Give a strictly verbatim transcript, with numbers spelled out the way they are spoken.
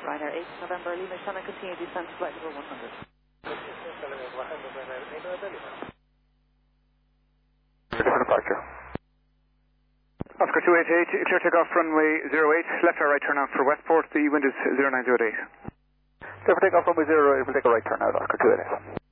Ryanair eight November Lima Shannon, continue descent to flight level one hundred. Ready for departure. Oscar two eight eight, clear takeoff runway zero eight, left or right turn out for Westport, the wind is zero nine zero eight. Clear for takeoff runway zero eight, we'll take a right turn out, Oscar two eight eight.